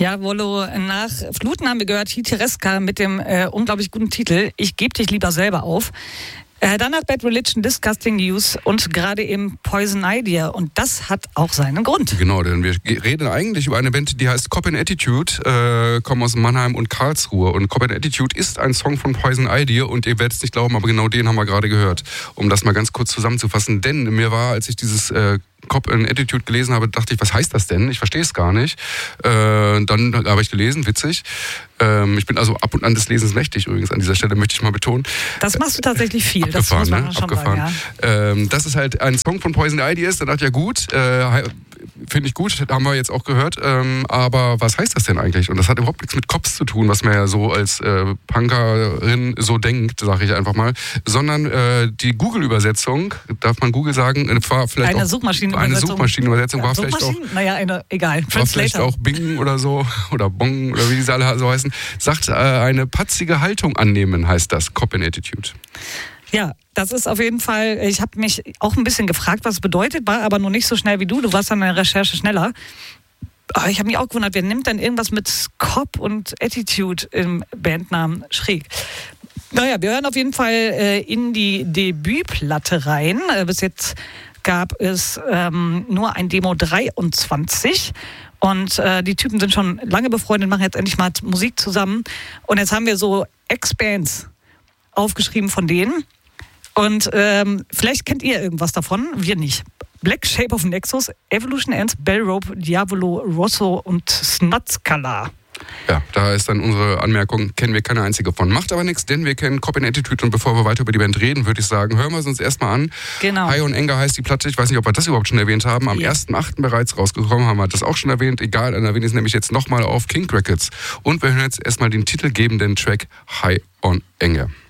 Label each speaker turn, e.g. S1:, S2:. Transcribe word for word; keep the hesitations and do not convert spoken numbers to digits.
S1: Ja, Wollo, nach Fluten haben wir gehört, Hitereska mit dem äh, unglaublich guten Titel Ich geb dich lieber selber auf. Äh, dann hat Bad Religion Disgusting News und gerade eben Poison Idea. Und das hat auch seinen Grund.
S2: Genau, denn wir reden eigentlich über eine Band, die heißt Cop and Attitude, äh, kommen aus Mannheim und Karlsruhe. Und Cop and Attitude ist ein Song von Poison Idea und ihr werdet es nicht glauben, aber genau den haben wir gerade gehört. Um das mal ganz kurz zusammenzufassen. Denn mir war, als ich dieses äh, Cop and Attitude gelesen habe, dachte ich, was heißt das denn? Ich verstehe es gar nicht. Äh, dann habe ich gelesen, witzig. Ähm, ich bin also ab und an des Lesens mächtig übrigens, an dieser Stelle möchte ich mal betonen.
S1: Das machst du tatsächlich viel.
S2: Abgefahren,
S1: das muss man
S2: ne?
S1: schon
S2: Abgefahren.
S1: sagen, ja.
S2: ähm, das ist halt ein Song von Poison Idea ist, dann dachte ich, ja gut, äh, finde ich gut, haben wir jetzt auch gehört, ähm, aber was heißt das denn eigentlich? Und das hat überhaupt nichts mit Cops zu tun, was man ja so als äh, Punkerin so denkt, sage ich einfach mal, sondern äh, die Google-Übersetzung, darf man Google sagen, war vielleicht
S1: eine
S2: auch
S1: Suchmaschinenübersetzung.
S2: Eine Suchmaschinenübersetzung
S1: ja,
S2: war vielleicht auch,
S1: naja, eine, egal,
S2: war vielleicht auch Bing oder so, oder Bong oder wie diese alle so heißen, sagt, äh, eine patzige Haltung annehmen, heißt das, Cop and Attitude.
S1: Ja, das ist auf jeden Fall, ich habe mich auch ein bisschen gefragt, was es bedeutet, war aber nur nicht so schnell wie du. Du warst an der Recherche schneller. Aber ich habe mich auch gewundert, wer nimmt denn irgendwas mit Cop und Attitude im Bandnamen schräg? Naja, wir hören auf jeden Fall äh, in die Debütplatte rein. Äh, bis jetzt gab es ähm, nur ein Demo dreiundzwanzig. Und äh, die Typen sind schon lange befreundet, machen jetzt endlich mal Musik zusammen. Und jetzt haben wir so Ex-Bands aufgeschrieben von denen. Und ähm, vielleicht kennt ihr irgendwas davon, wir nicht. Black Shape of Nexus, Evolution Ends, Bellrope, Diavolo, Rosso und Snutskala.
S2: Ja, da ist dann unsere Anmerkung, kennen wir keine einzige von. Macht aber nichts, denn wir kennen Cop and Attitude und bevor wir weiter über die Band reden, würde ich sagen, hören wir es uns erstmal an.
S1: Genau.
S2: High on Anger heißt die Platte, ich weiß nicht, ob wir das überhaupt schon erwähnt haben, am
S1: ja.
S2: ersten achten bereits rausgekommen, haben wir das auch schon erwähnt, egal, dann erwähne ich es nämlich jetzt nochmal auf King Records. Und wir hören jetzt erstmal den titelgebenden Track High on Anger.